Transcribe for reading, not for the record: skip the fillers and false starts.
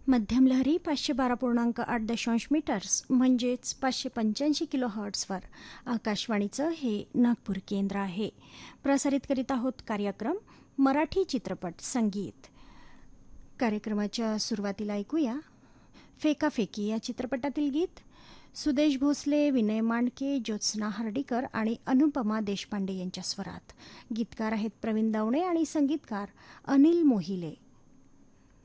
मध्यम लहरी 512.8 मीटर्स म्हणजेच 585 किलो हर्ट्सवर आकाशवाणीचं हे नागपूर केंद्र आहे. प्रसारित करीत आहोत कार्यक्रम मराठी चित्रपट संगीत. कार्यक्रमाच्या सुरुवातीला ऐकूया फेकाफेकी या चित्रपटातील गीत. सुदेश भोसले, विनय मांडके, ज्योत्स्ना हर्डीकर आणि अनुपमा देशपांडे यांच्या स्वरात. गीतकार आहेत प्रवीण दवणे आणि संगीतकार अनिल मोहिले.